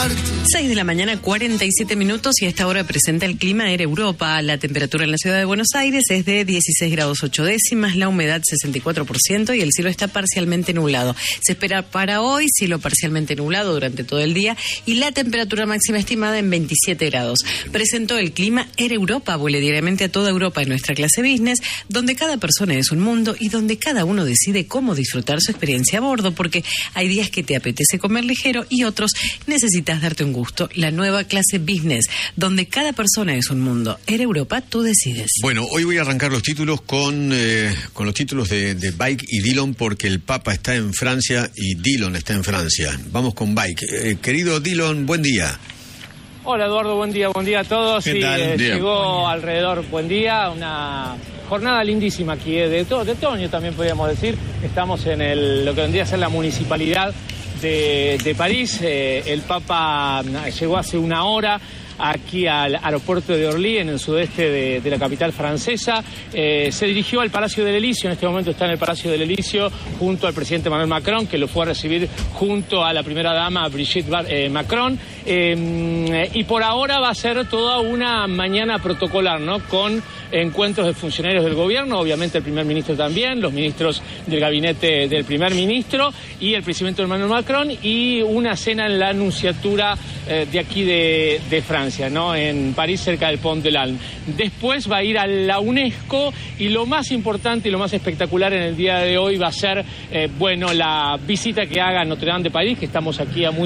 6 de la mañana, 47 minutos, y a esta hora presenta el clima Air Europa. La temperatura en la ciudad de Buenos Aires es de 16 grados 8 décimas, la humedad 64% y el cielo está parcialmente nublado. Se espera para hoy cielo parcialmente nublado durante todo el día y la temperatura máxima estimada en 27 grados. Presentó el clima Air Europa. Vuele diariamente a toda Europa en nuestra clase business, donde cada persona es un mundo y donde cada uno decide cómo disfrutar su experiencia a bordo, porque hay días que te apetece comer ligero y otros necesitas darte un gusto. La nueva clase business, donde cada persona es un mundo. Air Europa, tú decides. Bueno, hoy voy a arrancar los títulos con los títulos de Bike y Dillon, porque el Papa está en Francia y Dillon está en Francia. Vamos con Bike. Querido Dillon, buen día. Hola Eduardo, buen día a todos. ¿Qué tal? Llegó alrededor, buen día, una jornada lindísima aquí, de otoño también podríamos decir. Estamos en lo que vendría a ser la municipalidad de París. El Papa llegó hace una hora aquí al aeropuerto de Orly, en el sudeste de la capital francesa. Se dirigió al Palacio del Elíseo. En este momento está en el Palacio del Elíseo junto al presidente Emmanuel Macron, que lo fue a recibir junto a la primera dama Brigitte Macron. Y por ahora va a ser toda una mañana protocolar, ¿no? Con encuentros de funcionarios del gobierno, obviamente el primer ministro también, los ministros del gabinete del primer ministro y el presidente Emmanuel Macron, y una cena en la Nunciatura de aquí de Francia, ¿no? En París, cerca del Pont de l'Alme. Después va a ir a la UNESCO, y lo más importante y lo más espectacular en el día de hoy va a ser, la visita que haga a Notre Dame de París, que estamos aquí a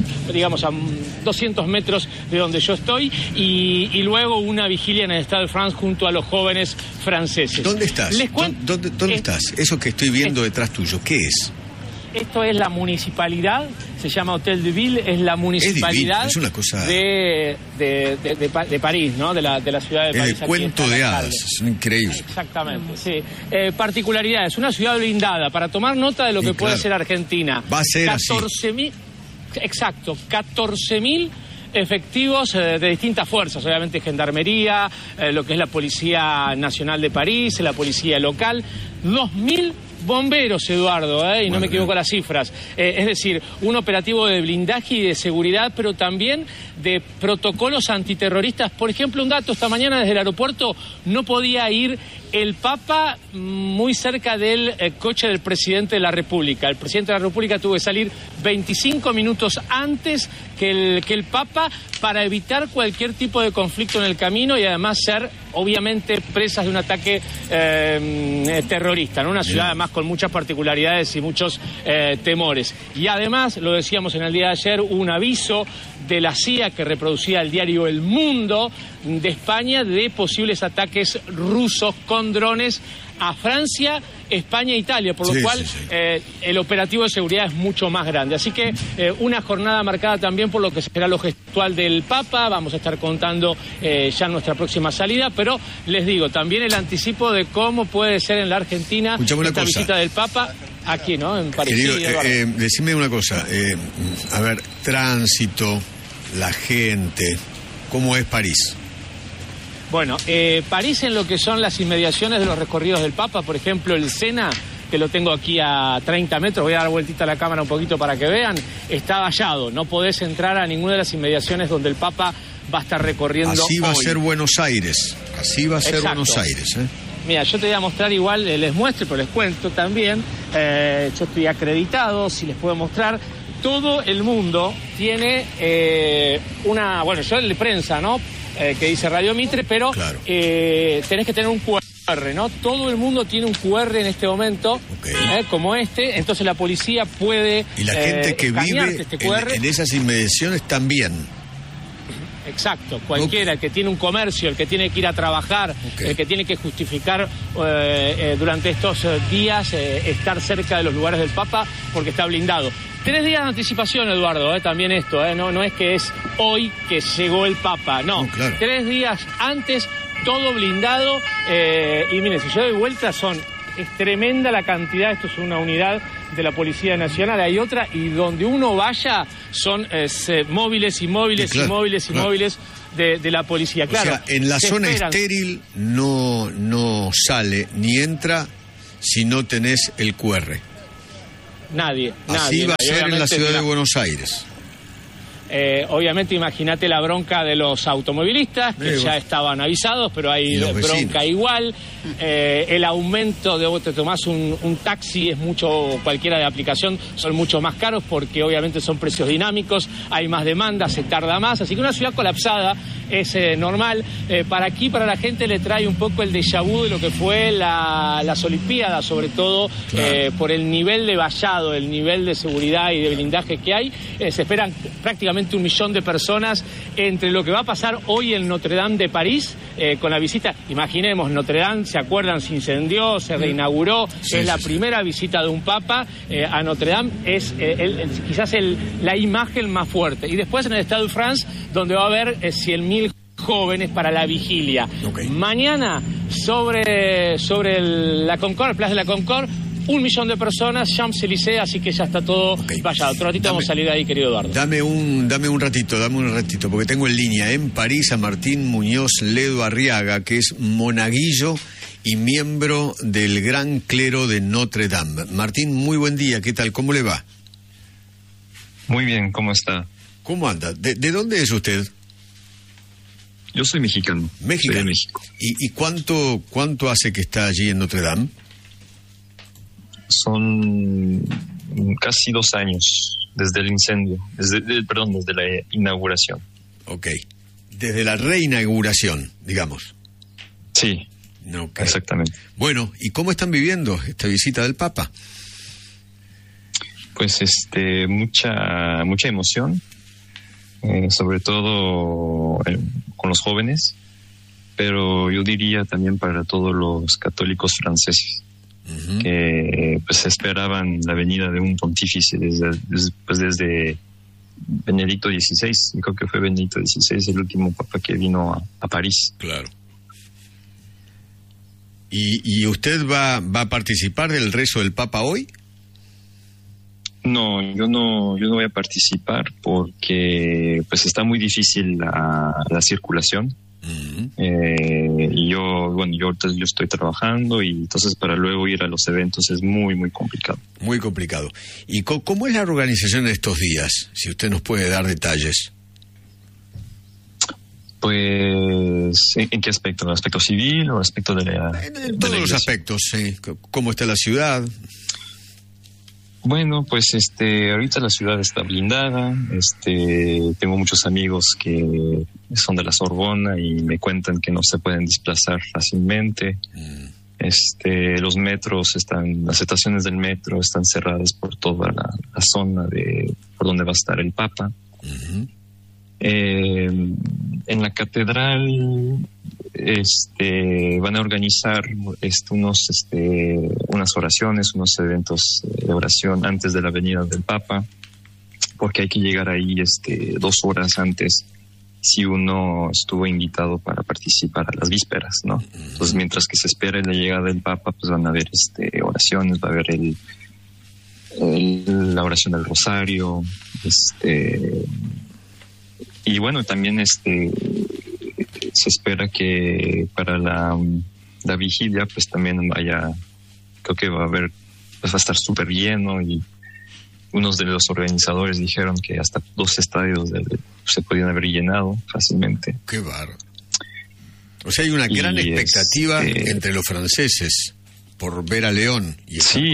200 metros de donde yo estoy, y luego una vigilia en el Stade de France junto a los jóvenes franceses. ¿Dónde estás? ¿Dónde estás? Eso que estoy viendo detrás tuyo, ¿qué es? Esto es la municipalidad, se llama Hotel de Ville, es la municipalidad es una cosa... de París, ¿no? De la ciudad de París. Es de cuento de hadas, es increíble. Exactamente, sí. Particularidades, una ciudad blindada, para tomar nota de lo que puede ser Argentina. Va a ser 14.000, exacto, 14.000 efectivos de distintas fuerzas, obviamente gendarmería, lo que es la Policía Nacional de París, la policía local, 2.000 bomberos, Eduardo, y no me equivoco las cifras. Es decir, un operativo de blindaje y de seguridad, pero también de protocolos antiterroristas. Por ejemplo, un dato, esta mañana desde el aeropuerto no podía ir el Papa muy cerca del coche del presidente de la República. El presidente de la República tuvo que salir 25 minutos antes que el Papa para evitar cualquier tipo de conflicto en el camino y además ser, obviamente, presas de un ataque terrorista, ¿no? Una ciudad además con muchas particularidades y muchos temores. Y además, lo decíamos en el día de ayer, un aviso de la CIA que reproducía el diario El Mundo de España de posibles ataques rusos con drones a Francia, España e Italia, por lo cual el operativo de seguridad es mucho más grande. Así que una jornada marcada también por lo que será lo gestual del Papa. Vamos a estar contando ya nuestra próxima salida, pero les digo, también el anticipo de cómo puede ser en la Argentina esta visita del Papa aquí, ¿no? En París. Querido, decime una cosa, a ver, tránsito, la gente, ¿cómo es París? Bueno, París, en lo que son las inmediaciones de los recorridos del Papa, por ejemplo, el Sena, que lo tengo aquí a 30 metros, voy a dar vueltita a la cámara un poquito para que vean, está vallado, no podés entrar a ninguna de las inmediaciones donde el Papa va a estar recorriendo. Así va a ser Buenos Aires, Buenos Aires, Mira, yo te voy a mostrar igual, les muestro, pero les cuento también, yo estoy acreditado, si les puedo mostrar. Todo el mundo tiene yo el de prensa, ¿no? Que dice Radio Mitre, pero tenés que tener un QR, ¿no? Todo el mundo tiene un QR en este momento, como este, entonces la policía puede y la gente que vive este QR. En esas inmediaciones también. Exacto, cualquiera, el que tiene un comercio, el que tiene que ir a trabajar, el que tiene que justificar durante estos días estar cerca de los lugares del Papa porque está blindado. 3 días de anticipación, Eduardo, también esto, no es que es hoy que llegó el Papa, no, 3 días antes, todo blindado, y miren, si yo doy vuelta es tremenda la cantidad, esto es una unidad de la Policía Nacional, hay otra, y donde uno vaya son móviles de la policía. Claro, o sea, en la zona estéril no sale ni entra si no tenés el QR. Nadie. Así va a ser en la ciudad de Buenos Aires. Obviamente, imagínate la bronca de los automovilistas, que ya estaban avisados, pero hay bronca igual. El aumento de vos te tomás un taxi, cualquiera de aplicación, son mucho más caros porque obviamente son precios dinámicos, hay más demanda, se tarda más, así que una ciudad colapsada es normal. Para la gente le trae un poco el déjà vu de lo que fue las Olimpiadas, sobre todo por el nivel de vallado, el nivel de seguridad y de blindaje que hay. Se esperan prácticamente 1 millón de personas entre lo que va a pasar hoy en Notre Dame de París, con la visita. Imaginemos, Notre Dame, ¿se acuerdan? Se incendió, se reinauguró, es la primera visita de un papa a Notre Dame, es quizás la imagen más fuerte. Y después en el Stade de France, donde va a haber 100.000 jóvenes para la vigilia. Mañana, sobre la Concorde, Plaza de la Concorde, 1 millón de personas, Champs-Élysées, así que ya está todo vallado. Otro ratito vamos a salir de ahí, querido Eduardo. Dame un ratito, porque tengo en línea en París a Martín Muñoz Ledo Arriaga, que es monaguillo y miembro del Gran Clero de Notre Dame. Martín, muy buen día, ¿qué tal? ¿Cómo le va? Muy bien, ¿cómo está? ¿Cómo anda? ¿De dónde es usted? Yo soy mexicano. Soy de México. ¿Y cuánto hace que está allí en Notre Dame? Son casi 2 años desde el incendio, desde la inauguración. Ok. Desde la reinauguración, digamos. Sí, exactamente. Bueno, ¿y cómo están viviendo esta visita del Papa? Pues mucha emoción, sobre todo con los jóvenes, pero yo diría también para todos los católicos franceses, que pues esperaban la venida de un pontífice desde Benedicto XVI. Creo que fue Benedicto XVI el último papa que vino a París. Claro. ¿Y usted va a participar del rezo del Papa hoy? No, yo no voy a participar porque pues está muy difícil la circulación. Y yo estoy trabajando, y entonces para luego ir a los eventos es muy, muy complicado. Muy complicado. ¿Y cómo es la organización de estos días? Si usted nos puede dar detalles. Pues, ¿en qué aspecto? ¿El aspecto civil o el aspecto de la... En todos los aspectos, sí. ¿Cómo está la ciudad? Bueno, pues ahorita la ciudad está blindada. Tengo muchos amigos que son de la Sorbona y me cuentan que no se pueden desplazar fácilmente. Los metros las estaciones del metro están cerradas por toda la zona por donde va a estar el Papa. En la catedral van a organizar unas oraciones, unos eventos de oración antes de la venida del Papa, porque hay que llegar ahí 2 horas antes si uno estuvo invitado para participar a las vísperas, ¿no? Entonces, mientras que se espera la llegada del Papa, pues van a haber oraciones, va a haber la oración del Rosario, y bueno, también se espera que para la vigilia pues también creo que va a estar súper lleno, y unos de los organizadores dijeron que hasta 2 estadios se podían haber llenado fácilmente. Qué bárbaro. O sea, hay una gran expectativa entre los franceses por ver a León. Y sí,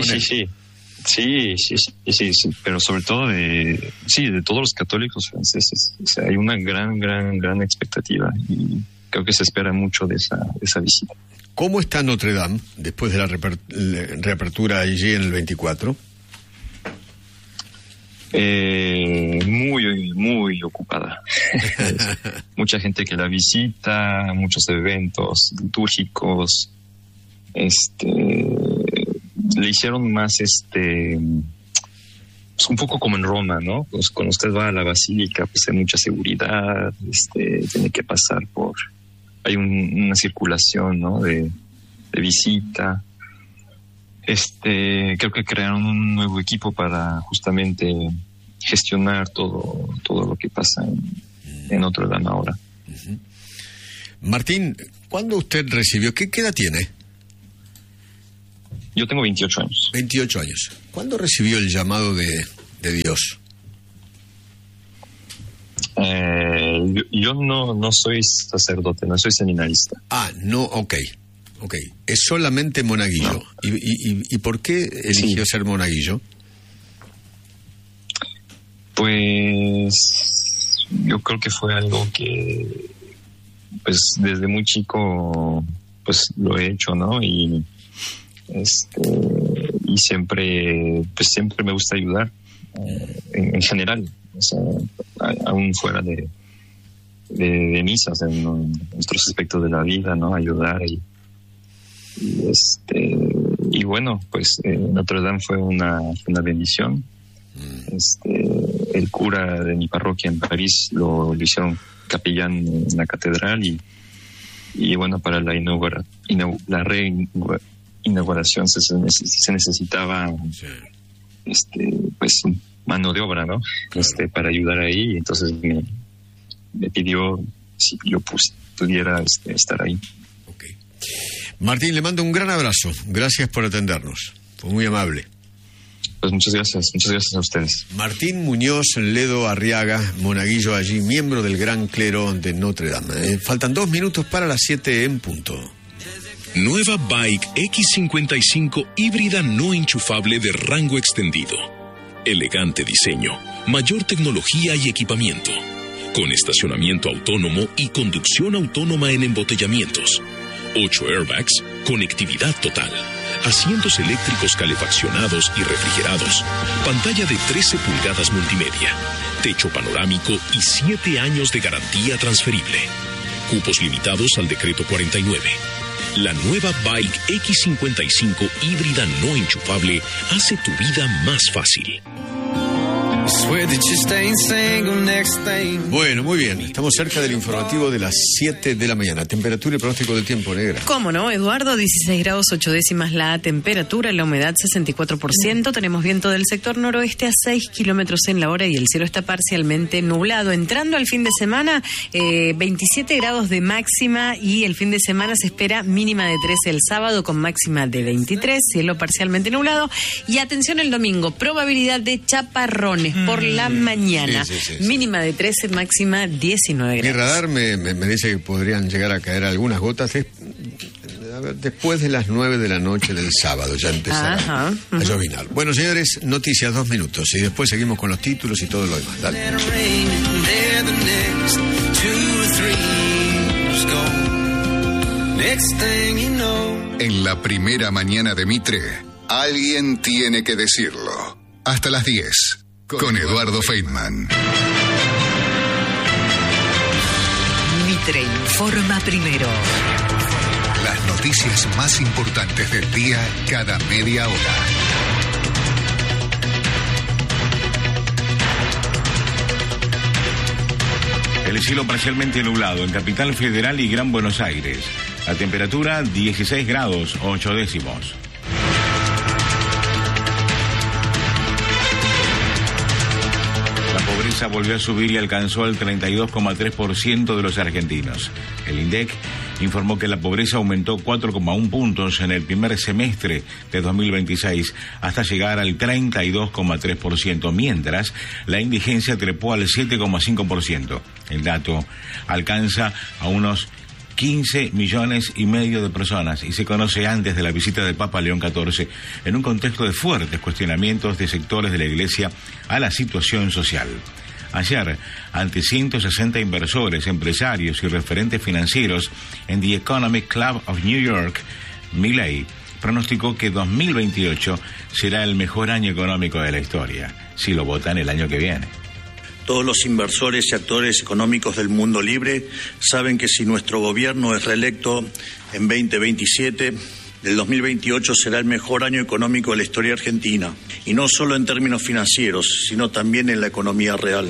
pero sobre todo de todos los católicos franceses. O sea, hay una gran expectativa, y creo que se espera mucho de esa visita. ¿Cómo está Notre Dame después de la reapertura allí en el 24? Muy, muy ocupada. Mucha gente que la visita, muchos eventos litúrgicos. Le hicieron más pues un poco como en Roma, ¿no? Pues cuando usted va a la basílica, pues hay mucha seguridad, tiene que pasar hay una circulación, ¿no? de visita. Creo que crearon un nuevo equipo para justamente gestionar todo lo que pasa en Notre Dame ahora. Martín, ¿cuándo usted recibió? ¿Qué edad tiene? Yo tengo 28 años. 28 años. ¿Cuándo recibió el llamado de Dios? Yo no soy sacerdote, no soy seminarista. No, ok. Es solamente monaguillo. No. ¿Y por qué eligió ser monaguillo? Pues yo creo que fue algo que pues desde muy chico pues lo he hecho, ¿no? Y siempre me gusta ayudar en general, o sea, aún fuera de misas, en otros aspectos de la vida, ¿no? Ayudar y bueno, pues Notre Dame fue una bendición. El cura de mi parroquia en París lo hicieron capellán en la catedral y bueno, para la reinauguración se necesitaba pues mano de obra, ¿no? Claro. Para ayudar ahí, entonces me pidió si yo pudiera estar ahí. Okay. Martín, le mando un gran abrazo, gracias por atendernos, fue muy amable. Pues muchas gracias a ustedes. Martín Muñoz Ledo Arriaga, monaguillo allí, miembro del Gran Clero de Notre Dame. Faltan 2 minutos para las 7 en punto. Nueva Bike X55 híbrida no enchufable de rango extendido. Elegante diseño, mayor tecnología y equipamiento. Con estacionamiento autónomo y conducción autónoma en embotellamientos. 8 airbags, conectividad total. Asientos eléctricos calefaccionados y refrigerados, pantalla de 13 pulgadas multimedia, techo panorámico y 7 años de garantía transferible. Cupos limitados al decreto 49. La nueva Bike X55 híbrida no enchufable hace tu vida más fácil. Bueno, muy bien. Estamos cerca del informativo de las 7 de la mañana. Temperatura y pronóstico del tiempo, Negra. ¿Cómo no, Eduardo? 16 grados 8 décimas la temperatura, la humedad 64%. Tenemos viento del sector noroeste a 6 kilómetros en la hora y el cielo está parcialmente nublado. Entrando al fin de semana, 27 grados de máxima y el fin de semana se espera mínima de 13 el sábado con máxima de 23, cielo parcialmente nublado. Y atención el domingo, probabilidad de chaparrones por la mañana. Sí. Mínima de 13, máxima 19 grados. Mi radar me dice que podrían llegar a caer algunas gotas después de las 9 de la noche del sábado. Ya empezará a llovinar. Bueno, señores, noticias, 2 minutos. Y después seguimos con los títulos y todo lo demás. Dale. En la primera mañana de Mitre, alguien tiene que decirlo. Hasta las 10. Con Eduardo Feynman. Mitre informa primero. Las noticias más importantes del día cada media hora. El cielo parcialmente nublado en Capital Federal y Gran Buenos Aires. La temperatura 16 grados 8 décimos. La pobreza volvió a subir y alcanzó el 32,3% de los argentinos. El INDEC informó que la pobreza aumentó 4,1 puntos en el primer semestre de 2026 hasta llegar al 32,3%, mientras la indigencia trepó al 7,5%. El dato alcanza a unos 15 millones y medio de personas y se conoce antes de la visita del Papa León XIV en un contexto de fuertes cuestionamientos de sectores de la Iglesia a la situación social. Ayer, ante 160 inversores, empresarios y referentes financieros en The Economic Club of New York, Milei pronosticó que 2028 será el mejor año económico de la historia, si lo votan el año que viene. Todos los inversores y actores económicos del mundo libre saben que si nuestro gobierno es reelecto en 2027, el 2028 será el mejor año económico de la historia argentina. Y no solo en términos financieros, sino también en la economía real.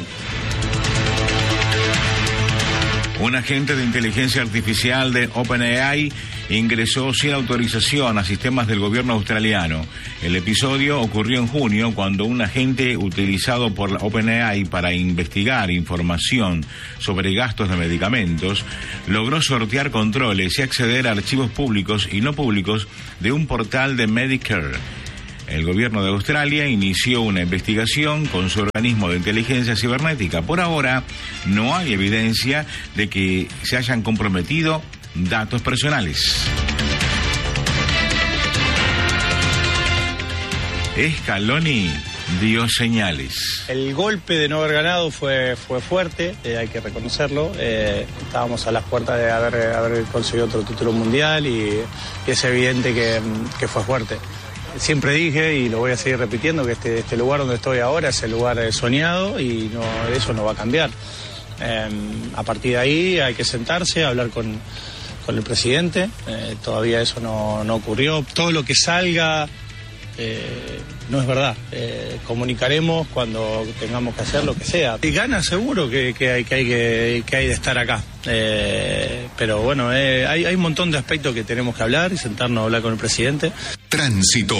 Un agente de inteligencia artificial de OpenAI ingresó sin autorización a sistemas del gobierno australiano. El episodio ocurrió en junio cuando un agente utilizado por la OpenAI para investigar información sobre gastos de medicamentos logró sortear controles y acceder a archivos públicos y no públicos de un portal de Medicare. El gobierno de Australia inició una investigación con su organismo de inteligencia cibernética. Por ahora, no hay evidencia de que se hayan comprometido datos personales. Scaloni dio señales. El golpe de no haber ganado fue fuerte, hay que reconocerlo. Estábamos a las puertas de haber conseguido otro título mundial y es evidente que fue fuerte. Siempre dije, y lo voy a seguir repitiendo, que este lugar donde estoy ahora es el lugar soñado y eso no va a cambiar. A partir de ahí hay que sentarse, hablar con el presidente. Todavía eso no ocurrió. Todo lo que salga no es verdad. Comunicaremos cuando tengamos que hacer lo que sea. Y ganas seguro que hay de estar acá. Pero bueno, hay un montón de aspectos que tenemos que hablar y sentarnos a hablar con el presidente. Tránsito.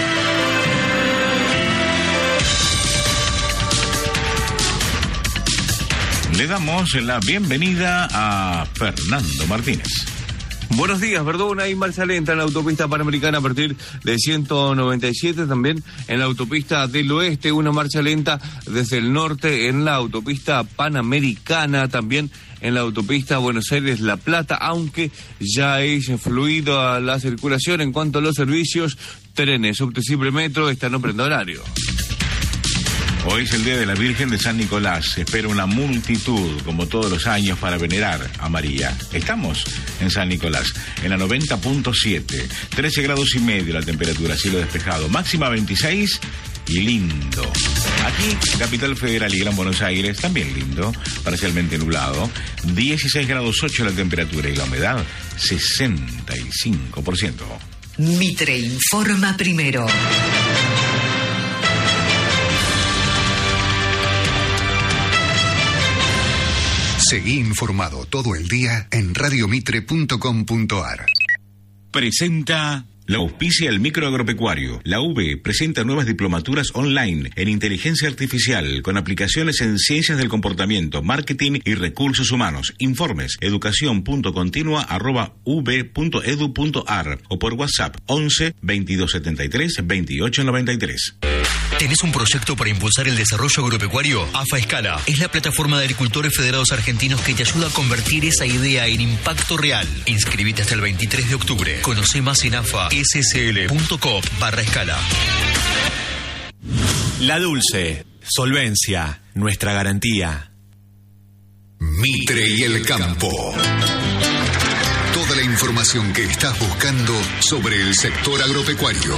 Le damos la bienvenida a Fernando Martínez. Buenos días, perdón, hay marcha lenta en la autopista Panamericana a partir de 197, también en la autopista del oeste, una marcha lenta desde el norte en la autopista Panamericana, también en la autopista Buenos Aires-La Plata, aunque ya es fluida la circulación en cuanto a los servicios, trenes, subte, metro, están operando horario. Hoy es el Día de la Virgen de San Nicolás. Se espera una multitud, como todos los años, para venerar a María. Estamos en San Nicolás, en la 90.7. 13 grados y medio la temperatura, cielo despejado. Máxima 26 y lindo. Aquí, Capital Federal y Gran Buenos Aires, también lindo, parcialmente nublado. 16 grados 8 la temperatura y la humedad 65%. Mitre informa primero. Seguí informado todo el día en radiomitre.com.ar. Presenta la auspicia el microagropecuario. La UB presenta nuevas diplomaturas online en inteligencia artificial con aplicaciones en ciencias del comportamiento, marketing y recursos humanos. Informes educación.continua@ub.edu.ar o por WhatsApp 11 2273 2893. ¿Tenés un proyecto para impulsar el desarrollo agropecuario? AFA Escala es la plataforma de agricultores federados argentinos que te ayuda a convertir esa idea en impacto real. Inscribite hasta el 23 de octubre. Conoce más en afascl.com/escala. La Dulce, solvencia, nuestra garantía. Mitre y el campo. Toda la información que estás buscando sobre el sector agropecuario.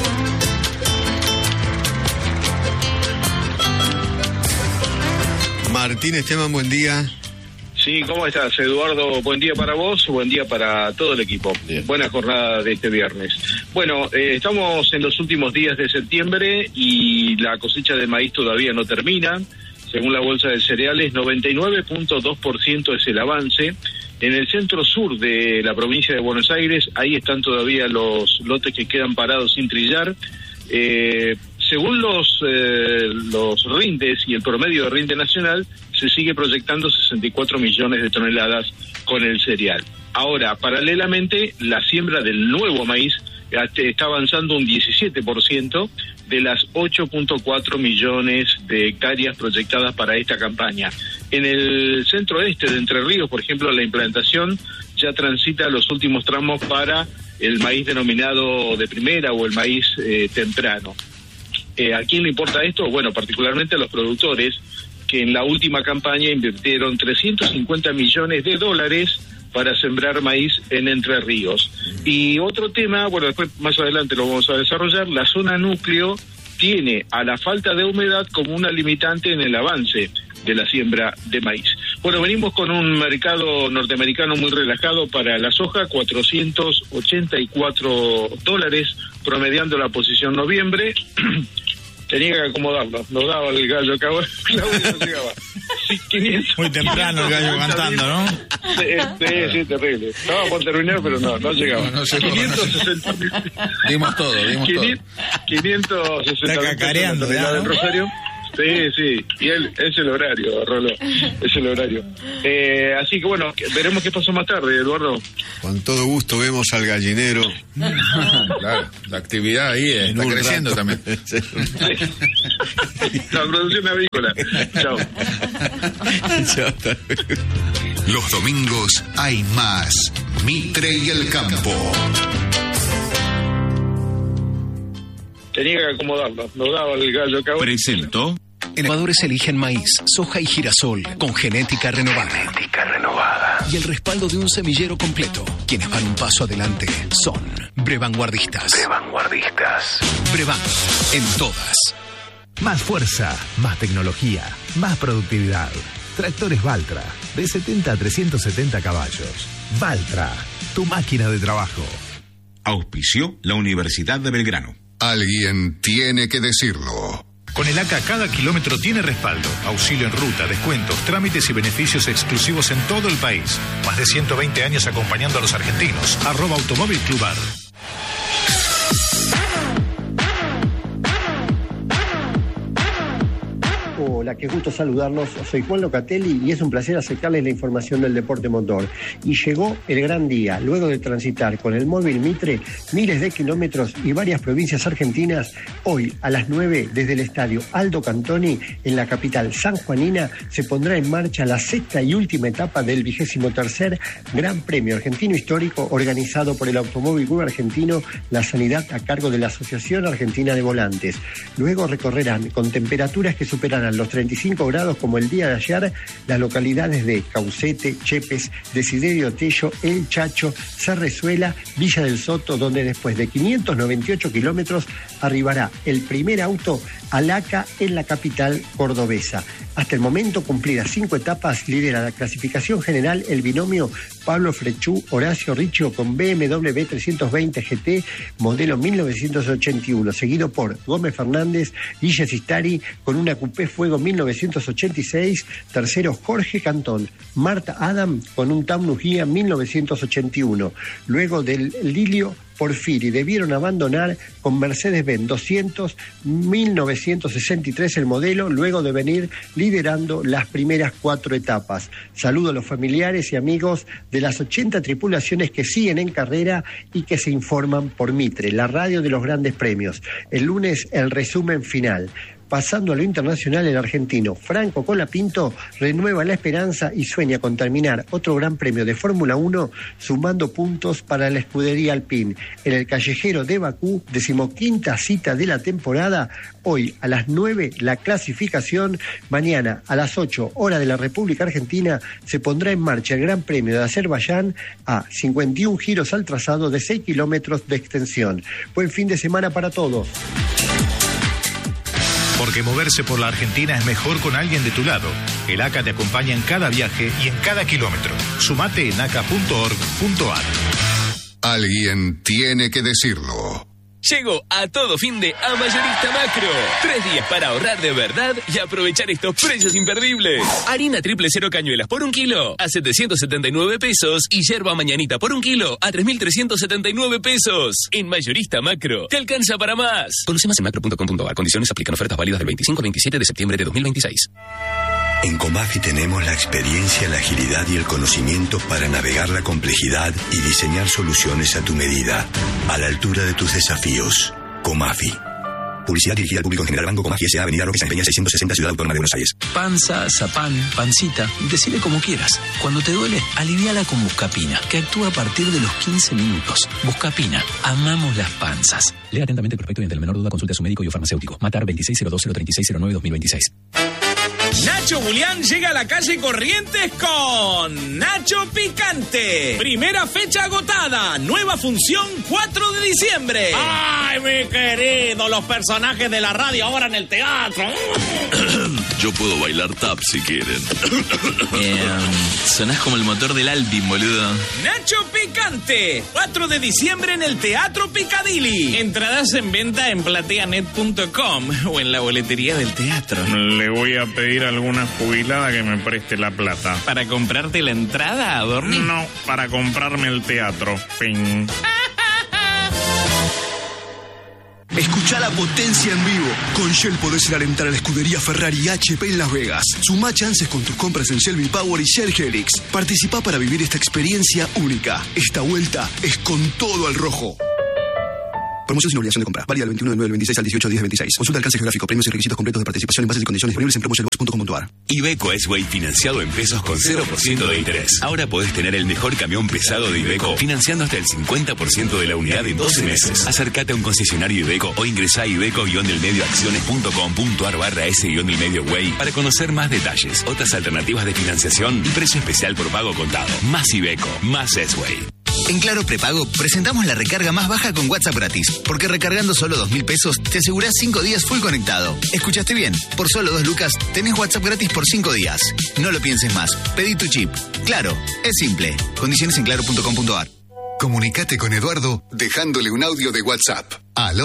Martín Esteban, buen día. Sí, ¿cómo estás, Eduardo? Buen día para vos, buen día para todo el equipo. Bien. Buena jornada de este viernes. Bueno, estamos en los últimos días de septiembre y la cosecha de maíz todavía no termina. Según la Bolsa de Cereales, 99.2% es el avance. En el centro sur de la provincia de Buenos Aires, ahí están todavía los lotes que quedan parados sin trillar. Según los rindes y el promedio de rinde nacional, se sigue proyectando 64 millones de toneladas con el cereal. Ahora, paralelamente, la siembra del nuevo maíz está avanzando un 17% de las 8.4 millones de hectáreas proyectadas para esta campaña. En el centro-este de Entre Ríos, por ejemplo, la implantación ya transita los últimos tramos para el maíz denominado de primera o el maíz temprano. ¿A quién le importa esto? Bueno, particularmente a los productores que en la última campaña invirtieron $350 millones para sembrar maíz en Entre Ríos. Y otro tema, bueno, después más adelante lo vamos a desarrollar, la zona núcleo tiene a la falta de humedad como una limitante en el avance de la siembra de maíz. Bueno, venimos con un mercado norteamericano muy relajado para la soja, $484, promediando la posición noviembre. Tenía que acomodarlo, lo daba el gallo, Claudio no llegaba. Sí, 500, muy temprano el gallo cantando, ¿no? Sí, terrible. Estaba por terminar, pero no llegaba. No, 560. Dimos todo. 560 está cacareando ya, ¿no? Rosario. Sí, y es el horario, Rolo, es el horario. Así que bueno, veremos qué pasó más tarde, Eduardo. Con todo gusto vemos al gallinero. Claro, la actividad ahí está creciendo también. La producción agrícola. Chao. Los domingos hay más Mitre y el Campo. Tenía que acomodarlo, lo daba el gallo acá. Presentó. Innovadores eligen maíz, soja y girasol con genética renovada. Y el respaldo de un semillero completo. Quienes van un paso adelante son Brevanguardistas. Brevan, en todas. Más fuerza, más tecnología, más productividad. Tractores Valtra, de 70 a 370 caballos. Valtra, tu máquina de trabajo. Auspició la Universidad de Belgrano. Alguien tiene que decirlo. Con el ACA cada kilómetro tiene respaldo, auxilio en ruta, descuentos, trámites y beneficios exclusivos en todo el país. Más de 120 años acompañando a los argentinos. @Automóvil Clubar. Hola, qué gusto saludarlos. Soy Juan Locatelli y es un placer acercarles la información del deporte motor. Y llegó el gran día. Luego de transitar con el móvil Mitre miles de kilómetros y varias provincias argentinas, hoy a las 9 desde el estadio Aldo Cantoni en la capital sanjuanina se pondrá en marcha la sexta y última etapa del 23º Gran Premio Argentino Histórico organizado por el Automóvil Club Argentino La Sanidad a cargo de la Asociación Argentina de Volantes. Luego recorrerán con temperaturas que superarán los 35 grados como el día de ayer las localidades de Caucete, Chepes, Desiderio Tello, El Chacho, Cerrezuela, Villa del Soto, donde después de 598 kilómetros arribará el primer auto al ACA en la capital cordobesa. Hasta el momento, cumplidas 5 etapas, lidera la clasificación general el binomio Pablo Frechú-Horacio Riccio con BMW 320 GT modelo 1981, seguido por Gómez Fernández, Guille Sistari con una Coupé Fuego 1986, tercero Jorge Cantón, Marta Adam con un Taunus Guía 1981. Luego del Lilio Porfiri debieron abandonar con Mercedes-Benz 200 1963 el modelo, luego de venir liderando las primeras 4 etapas. Saludo a los familiares y amigos de las 80 tripulaciones que siguen en carrera y que se informan por Mitre, la radio de los grandes premios. El lunes el resumen final. Pasando a lo internacional, el argentino Franco Colapinto renueva la esperanza y sueña con terminar otro gran premio de Fórmula 1 sumando puntos para la escudería Alpine. En el callejero de Bakú, 15ª cita de la temporada, hoy a las 9 la clasificación, mañana a las 8 hora de la República Argentina se pondrá en marcha el Gran Premio de Azerbaiyán a 51 giros al trazado de 6 kilómetros de extensión. Buen fin de semana para todos. Porque moverse por la Argentina es mejor con alguien de tu lado. El ACA te acompaña en cada viaje y en cada kilómetro. Sumate en aca.org.ar. Alguien tiene que decirlo. Llegó a todo fin de a Mayorista Macro. 3 días para ahorrar de verdad y aprovechar estos precios imperdibles. Harina triple cero cañuelas por 1 kilo a 779 pesos y yerba mañanita por 1 kilo a 3.379 pesos. En Mayorista Macro, te alcanza para más. Conoce más en macro.com.ar. Condiciones aplican. Ofertas válidas del 25 al 27 de septiembre de 2026. En Comafi tenemos la experiencia, la agilidad y el conocimiento para navegar la complejidad y diseñar soluciones a tu medida, a la altura de tus desafíos. Comafi. Publicidad dirigida al público en general. Banco Comafi S.A. Avenida Roque San Peña 660, Ciudad Autónoma de Buenos Aires. Panza, zapán, pancita, decile como quieras. Cuando te duele, aliviala con Buscapina, que actúa a partir de los 15 minutos. Buscapina, amamos las panzas. Lea atentamente el prospecto y ante la menor duda consulte a su médico y o farmacéutico. Matar 2602-03609-2026. Nacho Julián llega a la calle Corrientes con Nacho Picante. Primera fecha agotada. Nueva función 4 de diciembre. ¡Ay, mi querido! Los personajes de la radio ahora en el teatro. Yo puedo bailar tap si quieren. Sonás como el motor del Alpine, boludo. Nacho Picante. 4 de diciembre en el Teatro Picadilly. Entradas en venta en plateanet.com o en la boletería del teatro. Le voy a pedir a alguna jubilada que me preste la plata. ¿Para comprarte la entrada, Adorni? No, para comprarme el teatro. Fin. Escuchá la potencia en vivo. Con Shell podés ir a alentar a la escudería Ferrari y HP en Las Vegas. Sumá chances con tus compras en Shell V-Power y Shell Helix. Participá para vivir esta experiencia única. Esta vuelta es con todo al rojo. Promoción sin obligación de compra. Válida del 21 de 9 del 26 al 18 de 10 del 26. Consulta alcance geográfico, premios y requisitos completos de participación en bases y condiciones disponibles en promotionbox.com.ar. Iveco S-Way financiado en pesos con 0% de interés. Ahora podés tener el mejor camión pesado de Iveco financiando hasta el 50% de la unidad en 12 meses. Acércate a un concesionario Iveco o ingresá a iveco-delmedioacciones.com.ar/S-delmedioWay para conocer más detalles, otras alternativas de financiación y precio especial por pago contado. Más Iveco, más S-Way. En Claro Prepago presentamos la recarga más baja con WhatsApp gratis, porque recargando solo 2.000 pesos te asegurás 5 días full conectado. ¿Escuchaste bien? Por solo 2 lucas tenés WhatsApp gratis por 5 días. No lo pienses más. Pedí tu chip. Claro, es simple. Condiciones en claro.com.ar. Comunicate con Eduardo dejándole un audio de WhatsApp al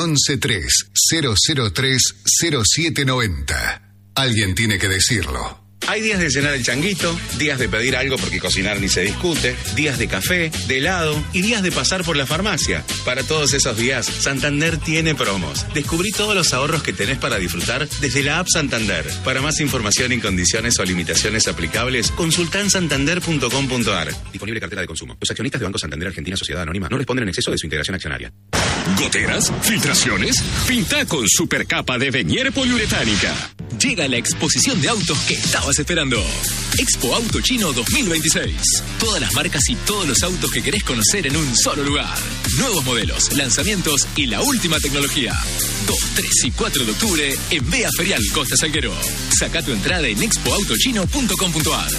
1130030790. Alguien tiene que decirlo. Hay días de llenar el changuito, días de pedir algo porque cocinar ni se discute, días de café, de helado y días de pasar por la farmacia. Para todos esos días, Santander tiene promos. Descubrí todos los ahorros que tenés para disfrutar desde la app Santander. Para más información y condiciones o limitaciones aplicables, consultá en santander.com.ar. Disponible cartera de consumo. Los accionistas de Banco Santander Argentina Sociedad Anónima no responden en exceso de su integración accionaria. ¿Goteras? ¿Filtraciones? Pinta con supercapa de Venier poliuretánica. Llega la exposición de autos que estabas esperando. Expo Auto Chino 2026. Todas las marcas y todos los autos que querés conocer en un solo lugar. Nuevos modelos, lanzamientos y la última tecnología. 2, 3 y 4 de octubre en Vea Ferial Costa Salguero. Saca tu entrada en expoautochino.com.ar.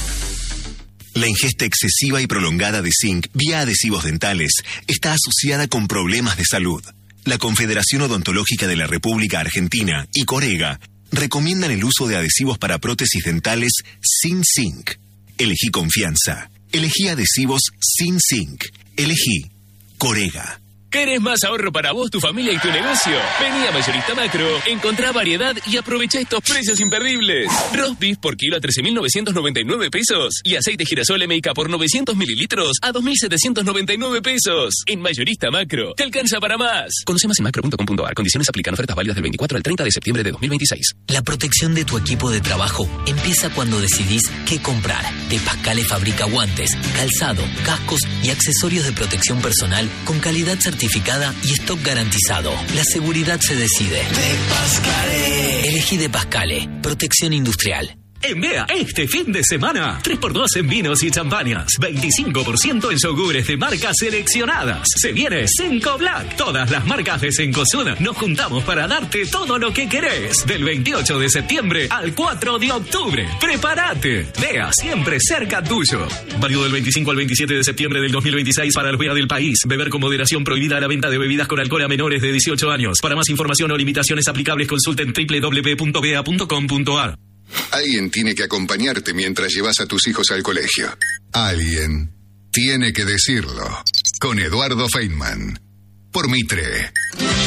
La ingesta excesiva y prolongada de zinc vía adhesivos dentales está asociada con problemas de salud. La Confederación Odontológica de la República Argentina y Corega recomiendan el uso de adhesivos para prótesis dentales sin zinc. Elegí confianza. Elegí adhesivos sin zinc. Elegí Corega. ¿Querés más ahorro para vos, tu familia y tu negocio? Vení a Mayorista Macro, encontrá variedad y aprovecha estos precios imperdibles. Roast beef por kilo a 13.999 pesos y aceite girasol MK por 900 mililitros a 2.799 pesos. En Mayorista Macro, te alcanza para más. Conoce más en macro.com.ar. Condiciones aplican. Ofertas válidas del 24 al 30 de septiembre de 2026. La protección de tu equipo de trabajo empieza cuando decidís qué comprar. De Pascale fabrica guantes, calzado, cascos y accesorios de protección personal con calidad certificada y stock garantizado. La seguridad se decide. De Pascale. Elegí De Pascale. Protección industrial. En Vea, este fin de semana, 3x2 en vinos y champañas, 25% en yogures de marcas seleccionadas. Se viene Senco Black. Todas las marcas de Cencosud nos juntamos para darte todo lo que querés. Del 28 de septiembre al 4 de octubre. ¡Prepárate! Vea, siempre cerca tuyo. Válido del 25 al 27 de septiembre del 2026 para los Vea del país. Beber con moderación, prohibida la venta de bebidas con alcohol a menores de 18 años. Para más información o limitaciones aplicables, consulten www.vea.com.ar. Alguien tiene que acompañarte mientras llevas a tus hijos al colegio. Alguien tiene que decirlo. Con Eduardo Feynman. Por Mitre.